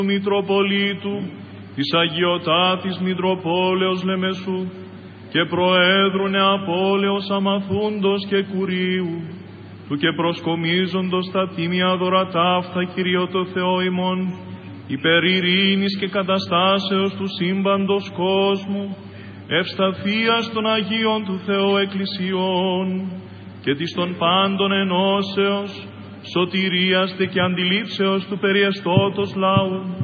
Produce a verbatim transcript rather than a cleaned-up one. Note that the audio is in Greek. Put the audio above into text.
Μητροπολίτου, της Αγιωτάτης Μητροπόλεως Λεμεσού και Προέδρου Νεαπόλεως Αμαθούντος και Κουρίου, του και προσκομίζοντος τα τίμια δωρατά αυτά, Κυρίω το Θεό ημών, υπέρ ειρήνης και καταστάσεως του σύμπαντος κόσμου, ευσταθείας των Αγίων του Θεού Εκκλησιών και της των πάντων ενώσεως, σωτηρίας και αντιλήψεως του περιεστώτος λαού,